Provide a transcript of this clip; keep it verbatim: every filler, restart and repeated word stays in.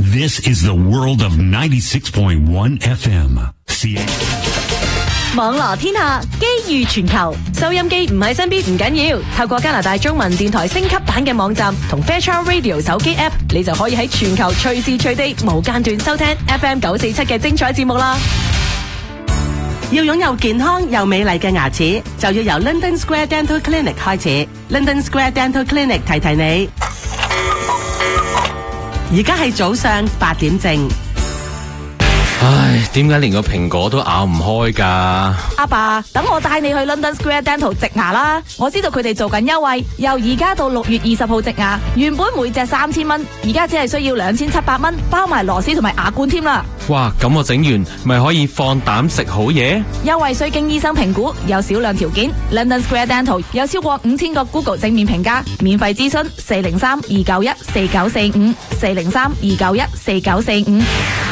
This is the world of ninety-six point one F M. C A 網羅天下，機遇全球。收音機唔喺身邊唔緊要，透過加拿大中文電台升級版嘅網站同 Fairchild Radio 手機 App， 你就可以喺全球隨時隨地無間斷收聽 F M 九四七嘅精彩節目啦。 要擁有健康又美麗嘅牙齒，就要由 London Square Dental Clinic 開始。London Square Dental Clinic 提提你，而家係早上八點正。 唉，點解連個蘋果都咬唔開㗎？ 阿爸，等我帶你去 London Square Dental 植牙啦！我知道佢哋做緊優惠，由而家到六月二十號植牙，原本每隻三千蚊，而家只係需要兩千七百蚊，包埋螺絲同埋牙冠添啦！ 哇，咁我整完咪可以放膽食好嘢？ 優惠需經醫生評估，有少量條件。London Square Dental 有超過五千個 Google 正面評價，免費諮詢四零三二九一四九四五四零三二九一四九四五。